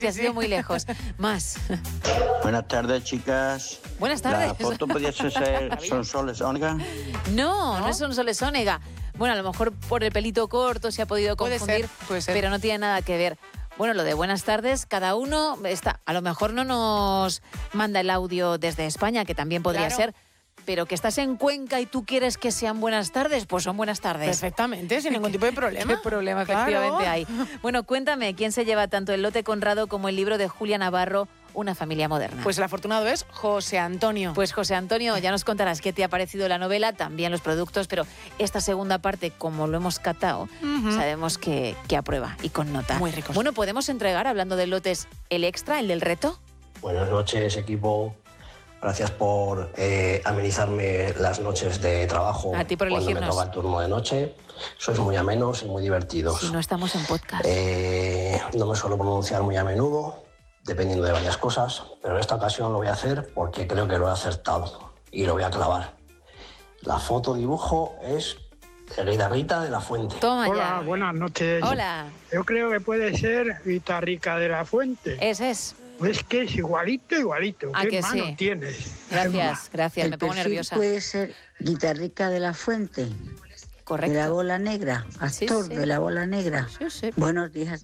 Te has ido muy lejos. Más. Buenas tardes, chicas. Buenas tardes. ¿La foto podía ser Sonsoles Onega? No es Sonsoles Onega. Bueno, a lo mejor por el pelito corto se ha podido confundir, puede ser. pero no tiene nada que ver. Bueno, lo de buenas tardes, cada uno está. A lo mejor no nos manda el audio desde España, que también podría ser, pero que estás en Cuenca y tú quieres que sean buenas tardes, pues son buenas tardes. Perfectamente, sin ningún tipo de problema. ¿Qué problema efectivamente hay? Bueno, cuéntame, ¿quién se lleva tanto el lote Conrado como el libro de Julia Navarro, Una familia moderna? Pues el afortunado es José Antonio. Pues José Antonio, ya nos contarás qué te ha parecido la novela, también los productos, pero esta segunda parte, como lo hemos catado, sabemos que aprueba y con nota. Muy ricos. Bueno, ¿podemos entregar, hablando de lotes, el extra, el del reto? Buenas noches, equipo. Gracias por amenizarme las noches de trabajo. A ti por cuando elegirnos. me toca el turno de noche. Sois muy amenos y muy divertidos. Si no estamos en podcast. No me suelo pronunciar muy a menudo, dependiendo de varias cosas, pero en esta ocasión lo voy a hacer porque creo que lo he acertado y lo voy a clavar. La foto dibujo es de Guitarrita de la Fuente. Toma Hola, ya. buenas noches. Hola. Yo creo que puede ser Guitarrica de la Fuente. Ese es. Es que es igualito. ¿A ¿Qué que mano sí? tienes? Gracias, me pongo nerviosa. Puede ser Guitarrica de la Fuente, Correcto. de la bola negra, actor sí. de la bola negra. Sí. Buenos días.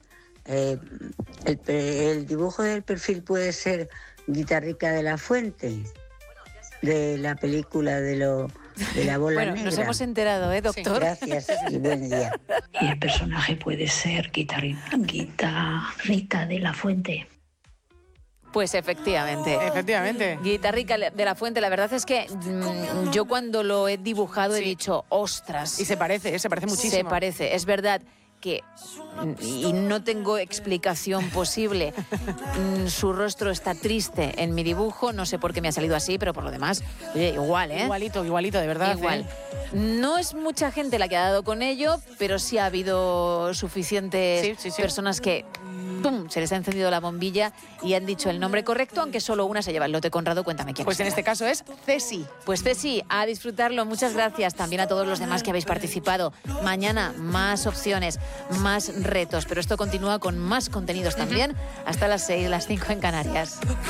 El dibujo del perfil puede ser Guitarrica de la Fuente, de la película de la bola Bueno, negra. nos hemos enterado, doctor? Gracias y buen día. Y el personaje puede ser Guitarrita de la Fuente. Pues efectivamente. Efectivamente. Guitarrica de la Fuente, la verdad es que yo cuando lo he dibujado he dicho, ostras. Y se parece muchísimo. Se parece, es verdad que, y no tengo explicación posible, su rostro está triste en mi dibujo, no sé por qué me ha salido así, pero por lo demás, oye, igual, ¿eh? Igualito, de verdad. Igual. No es mucha gente la que ha dado con ello, pero sí ha habido suficientes personas que ¡pum!, se les ha encendido la bombilla y han dicho el nombre correcto, aunque solo una se lleva el lote Conrado. Cuéntame quién. Pues en este caso es Ceci. Pues Ceci, a disfrutarlo. Muchas gracias también a todos los demás que habéis participado. Mañana más opciones, más retos, pero esto continúa con más contenidos también hasta las 6, las 5 en Canarias.